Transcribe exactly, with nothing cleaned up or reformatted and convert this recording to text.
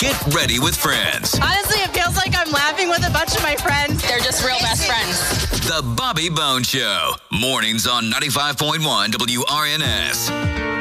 Get ready with friends. Honestly, it feels like I'm laughing with a bunch of my friends. They're just real best friends. The Bobby Bone Show. Mornings on ninety-five point one W R N S.